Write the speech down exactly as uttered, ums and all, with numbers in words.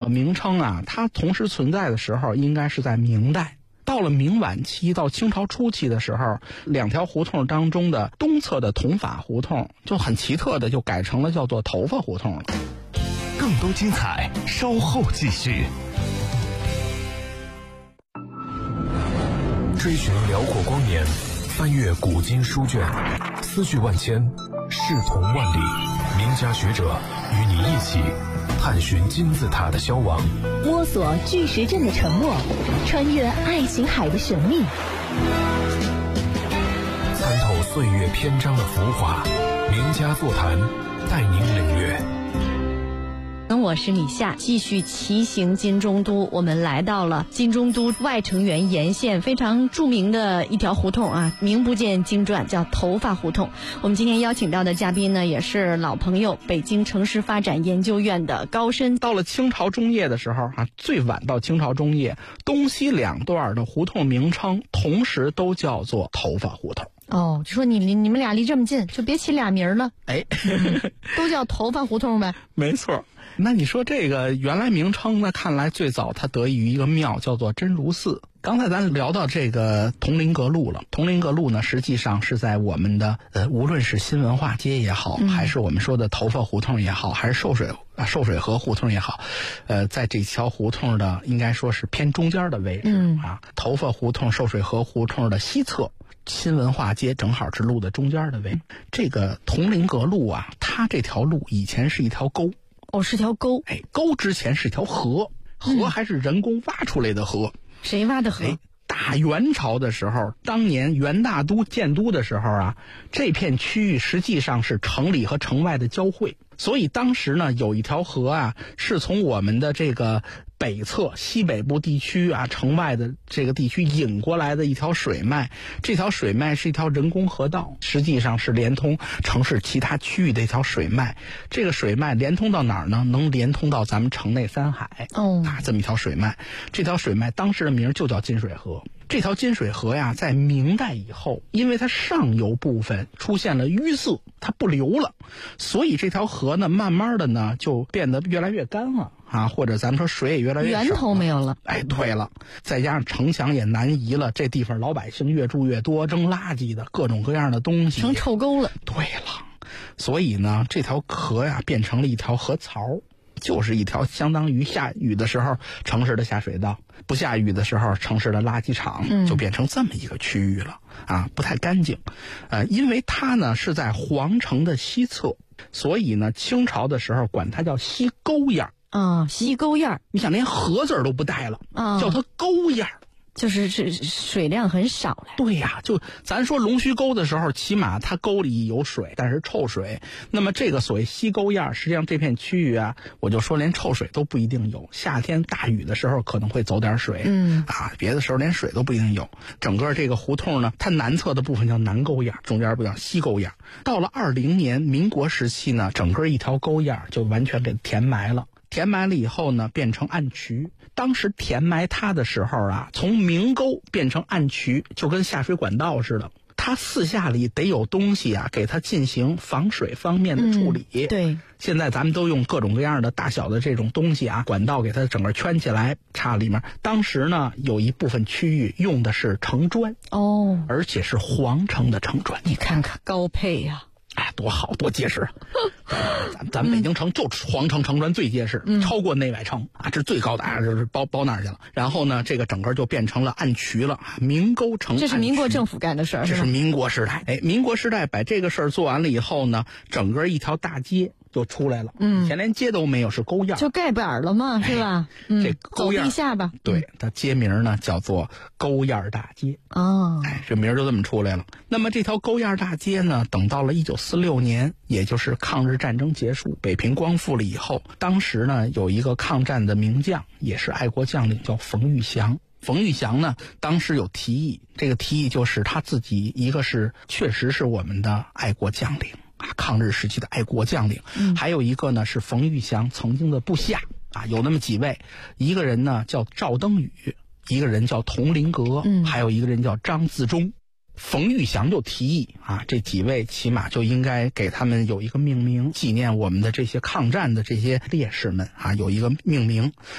名称啊，它同时存在的时候应该是在明代。到了明晚期到清朝初期的时候，两条胡同当中的东侧的同法胡同就很奇特的就改成了叫做头发胡同了。 更多精彩稍后继续。追寻辽阔光年，翻阅古今书卷，思绪万千，视同万里。名家学者与你一起探寻金字塔的消亡， 摸索巨石阵的沉默，穿越爱琴海的神秘， 参透岁月篇章的浮华。名家座谈，带您领略。 我是李夏，继续骑行金中都，我们来到了金中都外城园沿线非常著名的一条胡同啊，名不见经传，叫头发胡同。我们今天邀请到的嘉宾呢，也是老朋友，北京城市发展研究院的高深。 到了清朝中叶的时候啊，最晚到清朝中叶，东西两段的胡同名称同时都叫做头发胡同。 哦，就说你你们俩离这么近，就别起俩名了。 哎、 嗯，都叫头发胡同呗。 没错。那你说这个原来名称呢，看来最早它得益于一个庙，叫做真如寺。刚才咱聊到这个铜陵阁路了，铜陵阁路呢，实际上是在我们的呃，无论是新文化街也好，嗯、还是我们说的头发胡同也好，还是寿水啊寿水河胡同也好，呃，在这条胡同的应该说是偏中间的位置、嗯、啊，头发胡同、寿水河胡同的西侧。新文化街正好是路的中间的位置。这个铜陵阁路啊，它这条路以前是一条沟。 哦，是条沟。 哎，沟之前是条河，河还是人工挖出来的河。 谁、嗯、挖的河？ 哎，大元朝的时候，当年元大都建都的时候啊，这片区域实际上是城里和城外的交汇。所以当时呢，有一条河啊，是从我们的这个北侧西北部地区啊，城外的这个地区引过来的一条水脉。这条水脉是一条人工河道，实际上是连通城市其他区域的一条水脉。这个水脉连通到哪儿呢？能连通到咱们城内三海。哦，啊，这么一条水脉。这条水脉当时的名就叫金水河。这条金水河呀，在明代以后，因为它上游部分出现了淤塞，它不流了，所以这条河呢，慢慢的呢就变得越来越干了啊，或者咱们说水也越来越少， 源头没有了。 哎，对了，再加上城墙也南移了，这地方老百姓越住越多，扔垃圾的各种各样的东西， 成臭沟了。 对了，所以呢，这条河呀变成了一条河槽。就是一条相当于下雨的时候城市的下水道，不下雨的时候城市的垃圾场，就变成这么一个区域了、嗯、啊，不太干净。呃，因为它呢是在皇城的西侧，所以呢清朝的时候管它叫西沟沿啊，西沟沿。 你想连河字都不带了啊，叫它沟沿。 就是是水量很少了。 对呀、啊，就咱说龙须沟的时候，起码它沟里有水，但是臭水。那么这个所谓西沟沿，实际上这片区域啊，我就说连臭水都不一定有。夏天大雨的时候可能会走点水，嗯啊，别的时候连水都不一定有。整个这个胡同呢，它南侧的部分叫南沟沿，中间部叫西沟沿。到了二零年民国时期呢，整个一条沟沿就完全给填埋了。填埋了以后呢，变成暗渠。当时填埋它的时候啊，从明沟变成暗渠，就跟下水管道似的。它四下里得有东西啊，给它进行防水方面的处理。 嗯、对， 现在咱们都用各种各样的大小的这种东西啊，管道给它整个圈起来，插里面。当时呢，有一部分区域用的是城砖哦，而且是皇城的城砖。 你看看高配呀、啊。 哎，多好，多结实！咱咱北京城就皇城城砖最结实，嗯、超过内外城啊，这最高的啊，就是包包那儿去了。然后呢，这个整个就变成了暗渠了，明沟城暗渠。 这是民国政府干的事儿， 这是民国时代。哎，民国时代把这个事儿做完了以后呢，整个一条大街就出来了。嗯，以前连街都没有，是沟沿， 就盖板了嘛，是吧？嗯， 这沟沿走地下吧。 对，它街名呢叫做沟沿大街。 哦， 哎，这名就这么出来了。那么这条沟沿大街呢，等到了一九四六年，也就是抗日战争结束，北平光复了以后，当时呢有一个抗战的名将，也是爱国将领，叫冯玉祥。冯玉祥呢，当时有提议，这个提议就是他自己，一个是确实是我们的爱国将领啊，抗日时期的爱国将领，嗯、还有一个呢是冯玉祥曾经的部下啊，有那么几位，一个人呢叫赵登禹，一个人叫佟麟阁，嗯、还有一个人叫张自忠。冯玉祥就提议啊，这几位起码就应该给他们有一个命名，纪念我们的这些抗战的这些烈士们啊，有一个命名。